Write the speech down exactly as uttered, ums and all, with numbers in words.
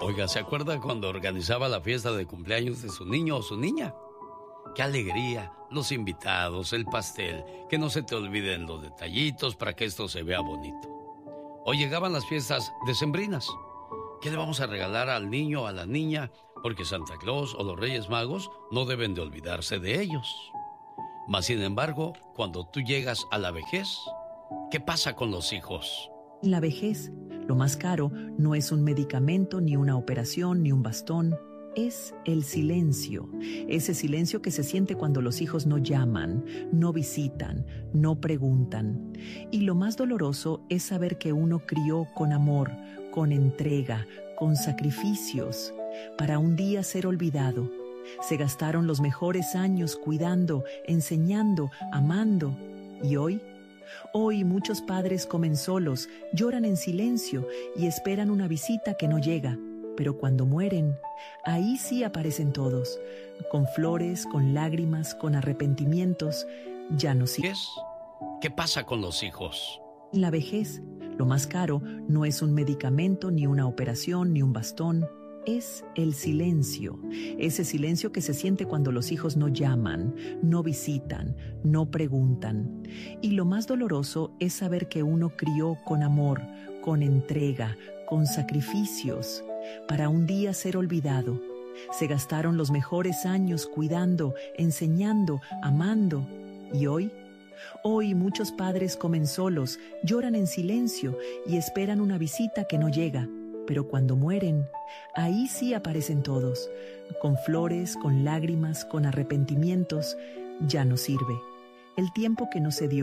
Oiga, ¿se acuerda cuando organizaba la fiesta de cumpleaños de su niño o su niña? ¡Qué alegría! Los invitados, el pastel, que no se te olviden los detallitos para que esto se vea bonito. O llegaban las fiestas decembrinas. ¿Qué le vamos a regalar al niño o a la niña? Porque Santa Claus o los Reyes Magos no deben de olvidarse de ellos. Mas, sin embargo, cuando tú llegas a la vejez, ¿qué pasa con los hijos? En la vejez, lo más caro no es un medicamento, ni una operación, ni un bastón. Es el silencio. Ese silencio que se siente cuando los hijos no llaman, no visitan, no preguntan. Y lo más doloroso es saber que uno crió con amor, con entrega, con sacrificios, para un día ser olvidado. Se gastaron los mejores años cuidando, enseñando, amando. ¿Y hoy? Hoy muchos padres comen solos, lloran en silencio y esperan una visita que no llega. Pero cuando mueren, ahí sí aparecen todos, con flores, con lágrimas, con arrepentimientos. Ya no ¿Qué sirve. es? ¿Qué pasa con los hijos? En la vejez, lo más caro no es un medicamento, ni una operación, ni un bastón. Es el silencio. Ese silencio que se siente cuando los hijos no llaman, no visitan, no preguntan. Y lo más doloroso es saber que uno crió con amor, con entrega, con sacrificios, para un día ser olvidado. Se gastaron los mejores años cuidando, enseñando, amando. ¿Y hoy? Hoy muchos padres comen solos, lloran en silencio y esperan una visita que no llega. Pero cuando mueren, ahí sí aparecen todos, con flores, con lágrimas, con arrepentimientos. Ya no sirve. El tiempo que no se dio